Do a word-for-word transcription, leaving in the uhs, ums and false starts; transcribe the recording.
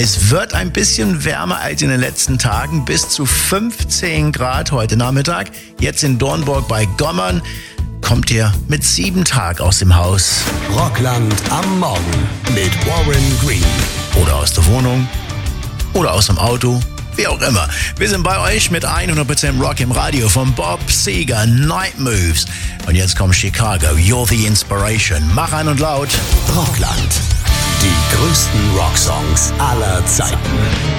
Es wird ein bisschen wärmer als in den letzten Tagen, bis zu fünfzehn Grad heute Nachmittag. Jetzt in Dornburg bei Gommern kommt ihr mit sieben Tag aus dem Haus. Rockland am Morgen mit Warren Green. Oder aus der Wohnung. Oder aus dem Auto. Wie auch immer. Wir sind bei euch mit hundert Prozent Rock im Radio von Bob Seger, Night Moves. Und jetzt kommt Chicago, You're the Inspiration. Mach an und laut. Rockland. Die größten Rocksongs aller Zeiten.